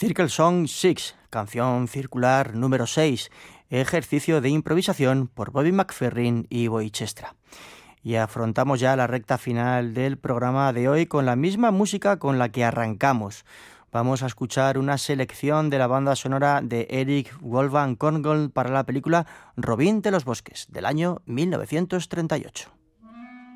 Circle Song 6, canción circular número 6, ejercicio de improvisación por Bobby McFerrin y Boy Chestra. Y afrontamos ya la recta final del programa de hoy con la misma música con la que arrancamos. Vamos a escuchar una selección de la banda sonora de Eric Wolfgang Korngold para la película Robin de los Bosques, del año 1938.